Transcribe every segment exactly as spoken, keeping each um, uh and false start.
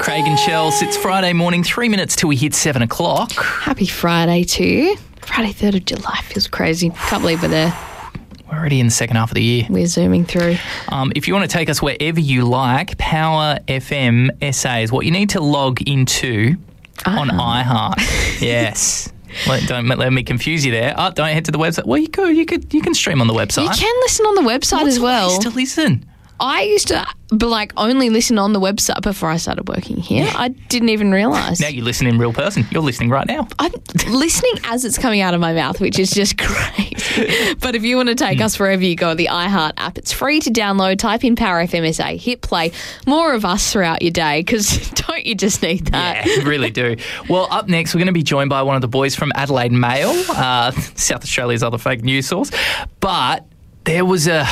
Craig and Chels, it's Friday morning, three minutes till we hit seven o'clock. Happy Friday to you. Friday, third of July. Feels crazy. Can't believe we're there. We're already in the second half of the year. We're zooming through. Um, if you want to take us wherever you like, Power F M S A is what you need to log into uh-huh. on iHeart. Yes. Let, don't let me confuse you there. Oh, don't head to the website. Well, you could, you could, you can stream on the website. You can listen on the website What's as well. Ways to listen. I used to, but like, only listen on the website before I started working here. I didn't even realise. Now you listen in real person. You're listening right now. I'm listening as it's coming out of my mouth, which is just great. But if you want to take us wherever you go, the iHeart app, it's free to download. Type in Power F M S A, hit play. More of us throughout your day, because don't you just need that? Yeah, you really do. Well, up next, we're going to be joined by one of the boys from Adelaide Mail, uh, South Australia's other fake news source. But there was a...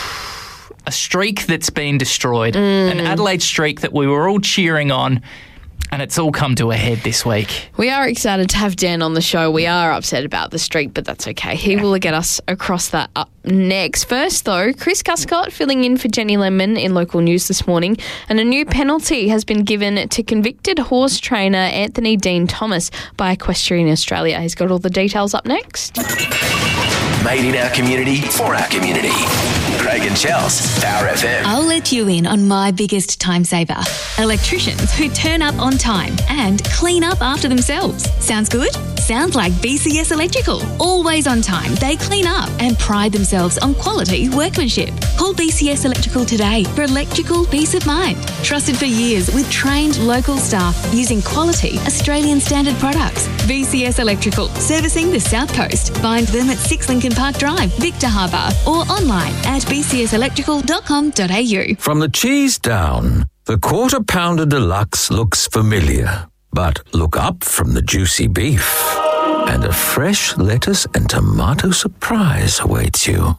a streak that's been destroyed, mm. an Adelaide streak that we were all cheering on, and it's all come to a head this week. We are excited to have Dan on the show. We are upset about the streak, but that's okay. He will get us across that up next. First, though, Chris Cuscott filling in for Jenny Lemon in local news this morning, and a new penalty has been given to convicted horse trainer Anthony Dean Thomas by Equestrian Australia. He's got all the details up next. Made in our community, for our community. Craig and Chels, Power F M. I'll let you in on my biggest time saver. Electricians who turn up on time and clean up after themselves. Sounds good? Sounds like B C S Electrical. Always on time, they clean up and pride themselves on quality workmanship. Call B C S Electrical today for electrical peace of mind. Trusted for years with trained local staff using quality Australian standard products. B C S Electrical, servicing the South Coast. Find them at six Lincoln Park Drive, Victor Harbour, or online at b c s electrical dot com dot a u. From the cheese down, the Quarter Pounder Deluxe looks familiar. But look up from the juicy beef, and a fresh lettuce and tomato surprise awaits you.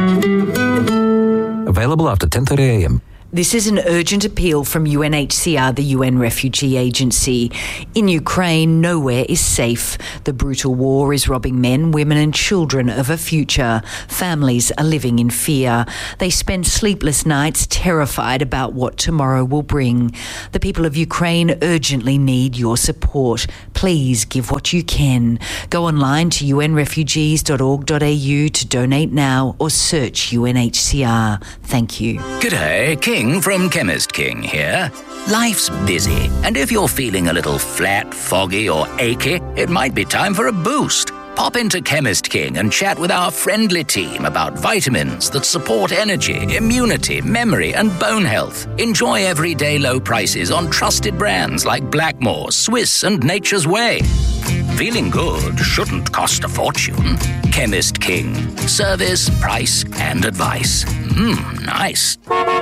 Available after ten thirty a m. This is an urgent appeal from U N H C R, the U N Refugee Agency. In Ukraine, nowhere is safe. The brutal war is robbing men, women and children of a future. Families are living in fear. They spend sleepless nights terrified about what tomorrow will bring. The people of Ukraine urgently need your support. Please give what you can. Go online to u n refugees dot org dot a u to donate now or search U N H C R. Thank you. G'day, King from Chemist King here. Life's busy, and if you're feeling a little flat, foggy or achy, it might be time for a boost. Pop into Chemist King and chat with our friendly team about vitamins that support energy, immunity, memory and bone health. Enjoy everyday low prices on trusted brands like Blackmore, Swiss and Nature's Way. Feeling good shouldn't cost a fortune. Chemist King. Service, price and advice. Mmm, nice.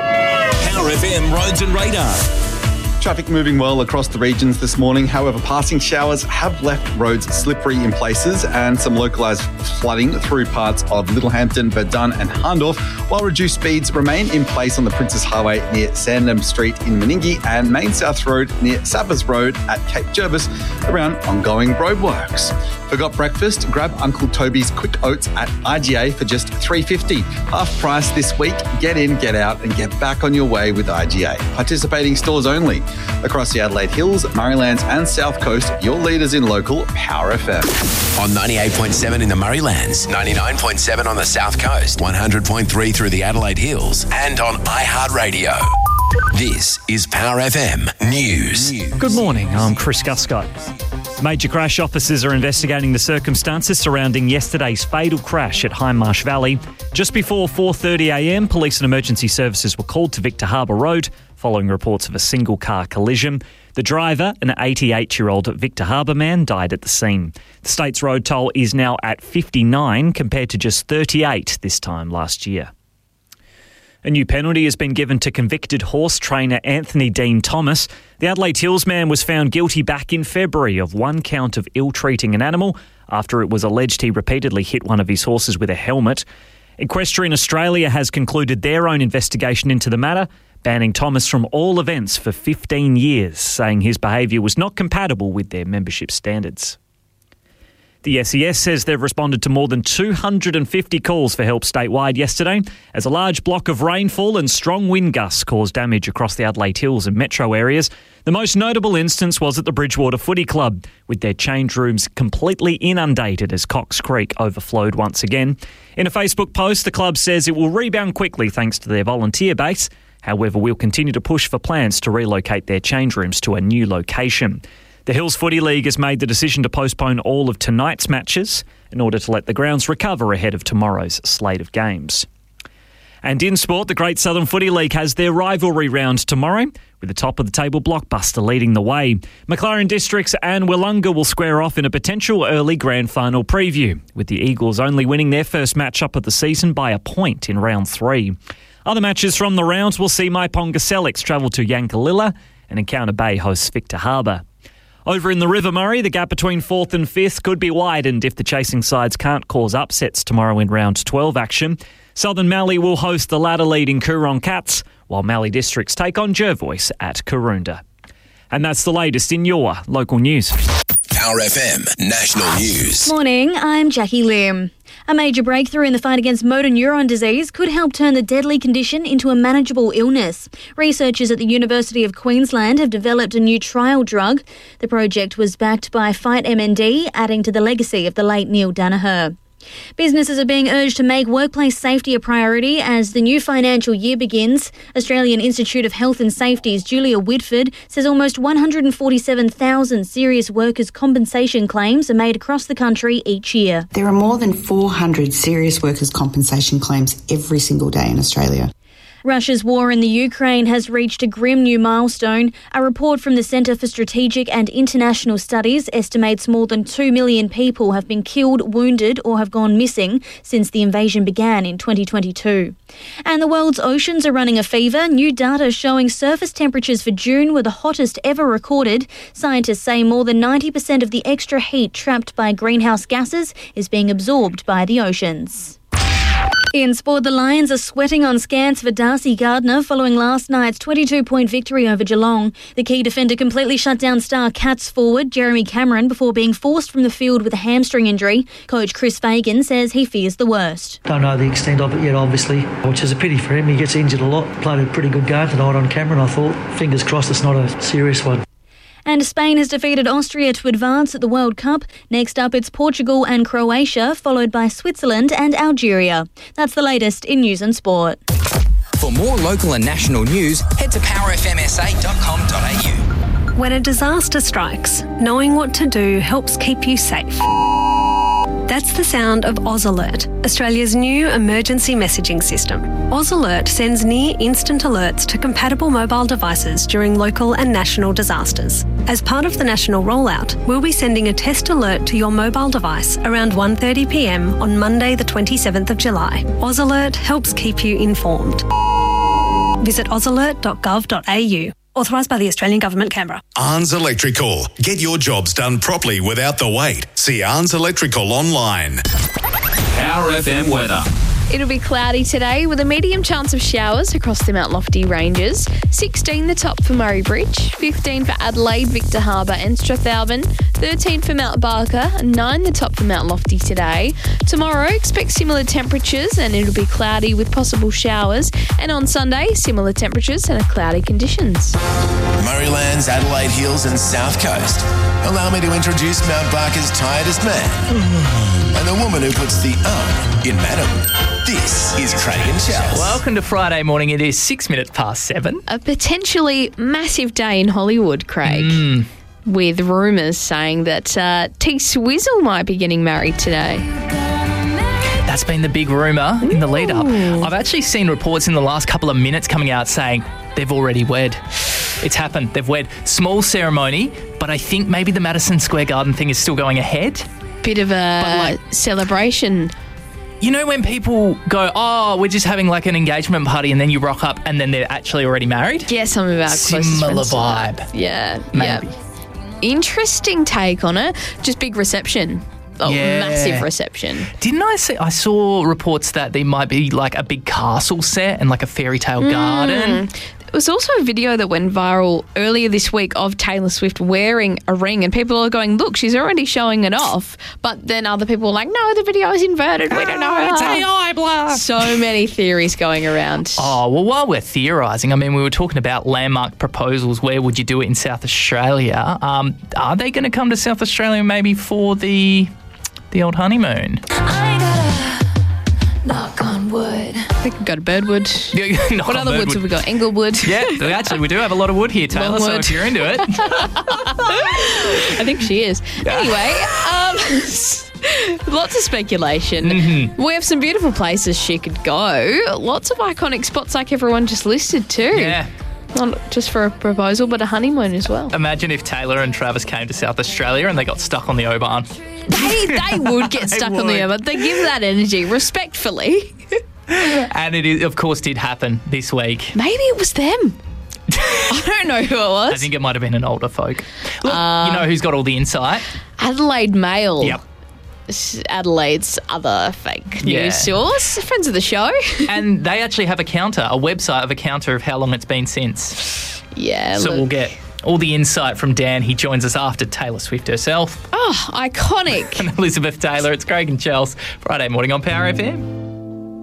Power F M Roads and Radar. Traffic moving well across the regions this morning. However, passing showers have left roads slippery in places and some localised flooding through parts of Littlehampton, Verdun and Hahndorf, while reduced speeds remain in place on the Princes Highway near Sandham Street in Meningie and Main South Road near Sappers Road at Cape Jervis around ongoing roadworks. Forgot breakfast? Grab Uncle Toby's Quick Oats at I G A for just three dollars fifty. Half price this week. Get in, get out and get back on your way with I G A. Participating stores only. Across the Adelaide Hills, Murraylands and South Coast, your leaders in local Power F M. On ninety-eight point seven in the Murraylands, ninety-nine point seven on the South Coast, one hundred point three through the Adelaide Hills and on iHeartRadio. This is Power F M News. Good morning, I'm Chris Guscott. Major crash officers are investigating the circumstances surrounding yesterday's fatal crash at Hindmarsh Valley. Just before four thirty a m, police and emergency services were called to Victor Harbour Road following reports of a single-car collision. The driver, an eighty-eight-year-old Victor Harbour man, died at the scene. The state's road toll is now at fifty-nine compared to just thirty-eight this time last year. A new penalty has been given to convicted horse trainer Anthony Dean Thomas. The Adelaide Hills man was found guilty back in February of one count of ill-treating an animal after it was alleged he repeatedly hit one of his horses with a helmet. Equestrian Australia has concluded their own investigation into the matter, banning Thomas from all events for fifteen years, saying his behaviour was not compatible with their membership standards. The S E S says they've responded to more than two hundred fifty calls for help statewide yesterday as a large block of rainfall and strong wind gusts caused damage across the Adelaide Hills and metro areas. The most notable instance was at the Bridgewater Footy Club, with their change rooms completely inundated as Cox Creek overflowed once again. In a Facebook post, the club says it will rebound quickly thanks to their volunteer base. However, we'll continue to push for plans to relocate their change rooms to a new location. The Hills Footy League has made the decision to postpone all of tonight's matches in order to let the grounds recover ahead of tomorrow's slate of games. And in sport, the Great Southern Footy League has their rivalry round tomorrow, with the top-of-the-table Blockbuster leading the way. Maclaren Districts and Willunga will square off in a potential early grand final preview, with the Eagles only winning their first match-up of the season by a point in round three. Other matches from the rounds will see Maiponga Selix travel to Yankalilla and Encounter Bay hosts Victor Harbour. Over in the River Murray, the gap between fourth and fifth could be widened if the chasing sides can't cause upsets tomorrow in round twelve action. Southern Mallee will host the ladder leading Coorong Cats, while Mallee Districts take on Jervois at Karoonda. And that's the latest in your local news. Power F M National News. Morning, I'm Jackie Lim. A major breakthrough in the fight against motor neuron disease could help turn the deadly condition into a manageable illness. Researchers at the University of Queensland have developed a new trial drug. The project was backed by Fight M N D, adding to the legacy of the late Neil Danaher. Businesses are being urged to make workplace safety a priority as the new financial year begins. Australian Institute of Health and Safety's Julia Whitford says almost one hundred forty-seven thousand serious workers' compensation claims are made across the country each year. There are more than four hundred serious workers' compensation claims every single day in Australia. Russia's war in the Ukraine has reached a grim new milestone. A report from the Centre for Strategic and International Studies estimates more than two million people have been killed, wounded or have gone missing since the invasion began in twenty twenty-two. And the world's oceans are running a fever. New data showing surface temperatures for June were the hottest ever recorded. Scientists say more than ninety percent of the extra heat trapped by greenhouse gases is being absorbed by the oceans. In sport, the Lions are sweating on scans for Darcy Gardner following last night's twenty-two point victory over Geelong. The key defender completely shut down star Cats forward Jeremy Cameron before being forced from the field with a hamstring injury. Coach Chris Fagan says he fears the worst. Don't know the extent of it yet, obviously, which is a pity for him. He gets injured a lot. Played a pretty good game tonight on Cameron, I thought. Fingers crossed it's not a serious one. And Spain has defeated Austria to advance at the World Cup. Next up, it's Portugal and Croatia, followed by Switzerland and Algeria. That's the latest in news and sport. For more local and national news, head to power f m s a dot com dot a u. When a disaster strikes, knowing what to do helps keep you safe. That's the sound of Oz Alert, Australia's new emergency messaging system. Oz Alert sends near-instant alerts to compatible mobile devices during local and national disasters. As part of the national rollout, we'll be sending a test alert to your mobile device around one thirty p m on Monday the twenty-seventh of July. Oz Alert helps keep you informed. Visit oz alert dot gov dot a u. Authorised by the Australian Government, Canberra. Arns Electrical. Get your jobs done properly without the wait. See Arns Electrical online. Power F M weather. It'll be cloudy today with a medium chance of showers across the Mount Lofty ranges. sixteen the top for Murray Bridge, fifteen for Adelaide, Victor Harbour and Strathalbyn, thirteen for Mount Barker, and nine the top for Mount Lofty today. Tomorrow, expect similar temperatures and it'll be cloudy with possible showers. And on Sunday, similar temperatures and cloudy conditions. Murrayland's Adelaide Hills and South Coast. Allow me to introduce Mount Barker's tiredest man and the woman who puts the um in madam. This is Craig and Charles. Welcome to Friday morning. It is six minutes past seven. A potentially massive day in Hollywood, Craig, mm. with rumours saying that uh, T Swizzle might be getting married today. That's been the big rumour in the lead up. I've actually seen reports in the last couple of minutes coming out saying they've already wed. It's happened. They've wed. Small ceremony, but I think maybe the Madison Square Garden thing is still going ahead. Bit of a like, celebration. You know when people go, oh, we're just having like an engagement party and then you rock up and then they're actually already married? Yeah, some of our closest Similar friends. vibe. Yeah. Maybe. Yeah. Interesting take on it. Just big reception. Oh, yeah. Massive reception. Didn't I see, I saw reports that there might be like a big castle set and like a fairy tale mm. garden. It was also a video that went viral earlier this week of Taylor Swift wearing a ring, and people are going, look, she's already showing it off. But then other people are like, no, the video is inverted. We don't know. It's A I, blah. So many theories going around. Oh, well, while we're theorising, I mean, we were talking about landmark proposals. Where would you do it in South Australia? Um, are they going to come to South Australia maybe for the the old honeymoon? Knock on wood. I think we've got Birdwood. Knock what on other woods Birdwood. have we got? Englewood. Yeah, actually, we do have a lot of wood here, Taylor, so Longwood. if you're into it. I think she is. Anyway, um, lots of speculation. Mm-hmm. We have some beautiful places she could go. Lots of iconic spots like everyone just listed too. Yeah. Not just for a proposal, but a honeymoon as well. Imagine if Taylor and Travis came to South Australia and they got stuck on the Oban. They, they would get They stuck on would. the Oban. They give that energy, respectfully. And it, is, of course, did happen this week. Maybe it was them. I don't know who it was. I think it might have been an older folk. Look, you know who's got all the insight? Adelaide Mail. Yep. Adelaide's other fake Yeah. news source. Friends of the show. And they actually have a counter, a website of a counter of how long it's been since. Yeah. So look. we'll get all the insight from Dan. He joins us after Taylor Swift herself. Oh, iconic. And Elizabeth Taylor. It's Craig and Chels. Friday morning on Power F M.